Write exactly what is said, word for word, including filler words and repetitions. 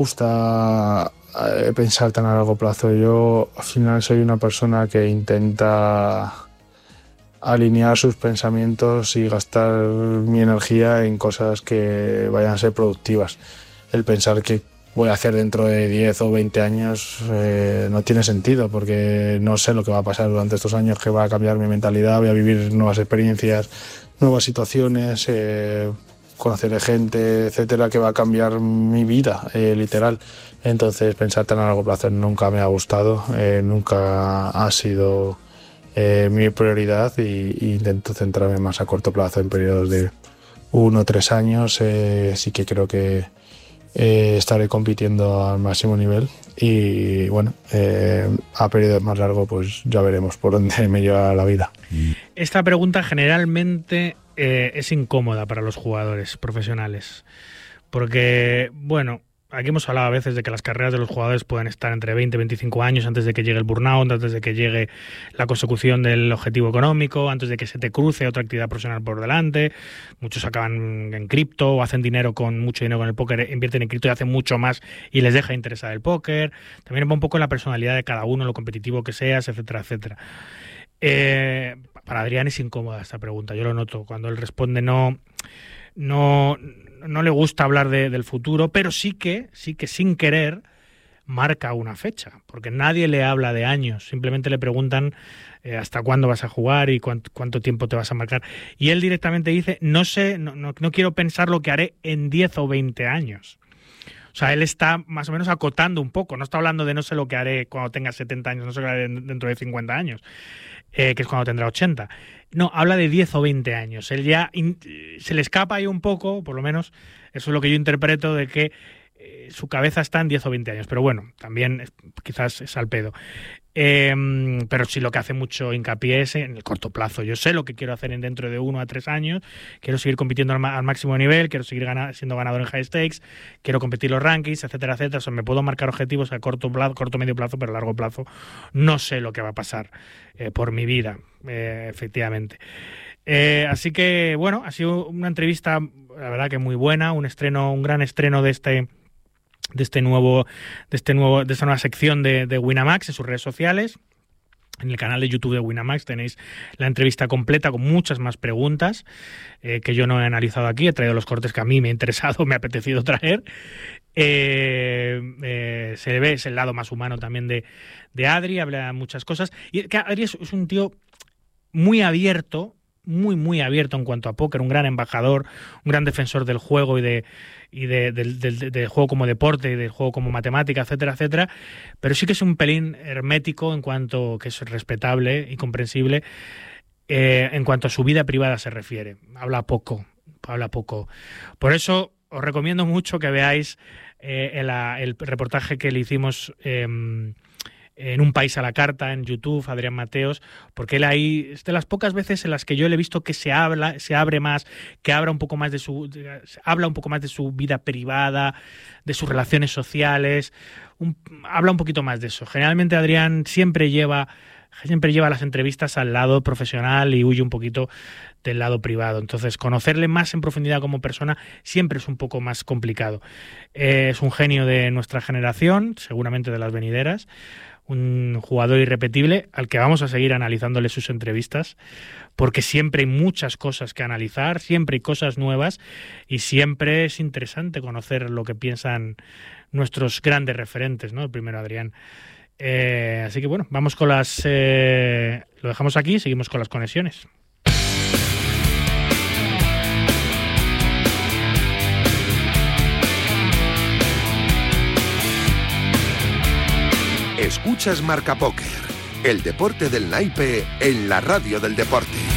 gusta eh, pensar tan a largo plazo. Yo al final soy una persona que intenta alinear sus pensamientos y gastar mi energía en cosas que vayan a ser productivas. El pensar que voy a hacer dentro de diez o veinte años eh, no tiene sentido, porque no sé lo que va a pasar durante estos años, que va a cambiar mi mentalidad, voy a vivir nuevas experiencias, nuevas situaciones, eh, conoceré gente, etcétera, que va a cambiar mi vida, eh, literal. Entonces pensar tan a largo plazo nunca me ha gustado, eh, nunca ha sido eh, mi prioridad, y, y intento centrarme más a corto plazo, en periodos de uno o tres años. Eh, sí que creo que eh, estaré compitiendo al máximo nivel, y bueno, eh, a periodos más largos pues ya veremos por dónde me lleva la vida. Esta pregunta generalmente eh, es incómoda para los jugadores profesionales, porque, bueno, aquí hemos hablado a veces de que las carreras de los jugadores pueden estar entre veinte y veinticinco años antes de que llegue el burnout, antes de que llegue la consecución del objetivo económico, antes de que se te cruce otra actividad profesional por delante. Muchos acaban en cripto o hacen dinero con mucho dinero con el póker, invierten en cripto y hacen mucho más y les deja interesar el póker. También va un poco en la personalidad de cada uno, lo competitivo que seas, etcétera, etcétera. Eh, para Adrián es incómoda esta pregunta, yo lo noto. Cuando él responde no... no no le gusta hablar de, del futuro, pero sí que, sí que sin querer marca una fecha, porque nadie le habla de años, simplemente le preguntan eh, hasta cuándo vas a jugar y cuánto, cuánto tiempo te vas a marcar. Y él directamente dice, no sé, no, no, no quiero pensar lo que haré en diez o veinte años. O sea, él está más o menos acotando un poco, no está hablando de no sé lo que haré cuando tenga setenta años, no sé lo que haré dentro de cincuenta años, eh, que es cuando tendrá ochenta. No, habla de diez o veinte años. Él ya in, se le escapa ahí un poco, por lo menos eso es lo que yo interpreto, de que eh, su cabeza está en diez o veinte años. Pero bueno, también es, quizás es al pedo. Eh, pero sí, lo que hace mucho hincapié es en el corto plazo. Yo sé lo que quiero hacer en dentro de uno a tres años. Quiero seguir compitiendo al, al máximo nivel, quiero seguir gana, siendo ganador en high stakes, quiero competir los rankings, etcétera, etcétera. O sea, me puedo marcar objetivos a corto plazo, corto medio plazo, pero a largo plazo no sé lo que va a pasar eh, por mi vida, eh, efectivamente. Eh, así que, bueno, ha sido una entrevista, la verdad que muy buena, un estreno, un gran estreno de este de este nuevo, de este nuevo, de esta nueva sección de, de Winamax en sus redes sociales. En el canal de YouTube de Winamax tenéis la entrevista completa con muchas más preguntas eh, que yo no he analizado aquí. He traído los cortes que a mí me ha interesado, me ha apetecido traer. Eh, eh, se ve, es el lado más humano también de, de Adri, habla de muchas cosas. Y que Adri es, es un tío muy abierto, muy, muy abierto en cuanto a póker, un gran embajador, un gran defensor del juego y de y de, del, del, del juego como deporte y del juego como matemática, etcétera, etcétera, pero sí que es un pelín hermético en cuanto que es respetable y comprensible eh, en cuanto a su vida privada se refiere. Habla poco, habla poco. Por eso os recomiendo mucho que veáis eh, el, el reportaje que le hicimos eh, en Un País a la Carta, en YouTube, Adrián Mateos, porque él ahí es de las pocas veces en las que yo le he visto que se habla, se abre más, que habla un poco más de su, de, habla un poco más de su vida privada, de sus relaciones sociales, un, habla un poquito más de eso. Generalmente Adrián siempre lleva, siempre lleva las entrevistas al lado profesional y huye un poquito del lado privado. Entonces, conocerle más en profundidad como persona siempre es un poco más complicado. Eh, es un genio de nuestra generación, seguramente de las venideras, un jugador irrepetible al que vamos a seguir analizándole sus entrevistas, porque siempre hay muchas cosas que analizar, siempre hay cosas nuevas y siempre es interesante conocer lo que piensan nuestros grandes referentes, ¿no? El primero, Adrián. Eh, así que bueno, vamos con las... Eh, lo dejamos aquí, seguimos con las conexiones. Escuchas Marca Póker, el deporte del naipe en la radio del deporte.